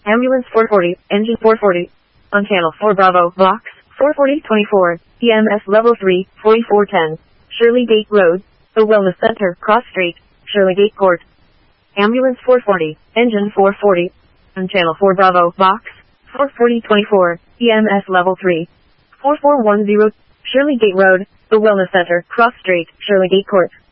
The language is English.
Ambulance 440, engine 440. On channel 4 Bravo, box 44024, EMS level 3, 4410. Shirley Gate Road, The Wellness Center, Cross Street, Shirley Gate Court. Ambulance 440, engine 440. On channel 4 Bravo, box 44024, EMS level 3, 4410. Shirley Gate Road, The Wellness Center, Cross Street, Shirley Gate Court.